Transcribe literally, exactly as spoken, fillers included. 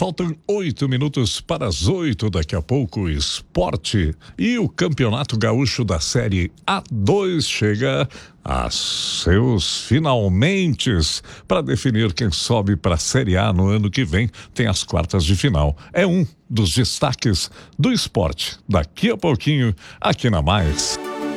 Faltam oito minutos para as oito. Daqui a pouco, esporte. E o Campeonato Gaúcho da Série A dois chega a seus finalmente para definir quem sobe para a Série A no ano que vem. Tem as quartas de final. É um dos destaques do esporte. Daqui a pouquinho, aqui na Mais.